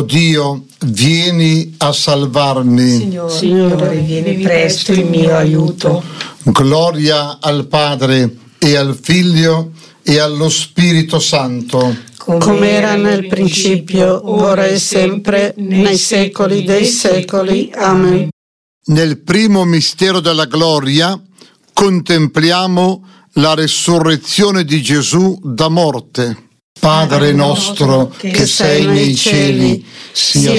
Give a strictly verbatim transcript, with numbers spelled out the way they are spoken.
Dio, vieni a salvarmi. Signore, Signore, vieni presto in mio aiuto. Gloria al Padre e al Figlio e allo Spirito Santo. Come era nel principio, ora e sempre, nei secoli dei secoli. Amen. Nel primo mistero della gloria contempliamo la resurrezione di Gesù da morte. Padre nostro che sei nei cieli, sia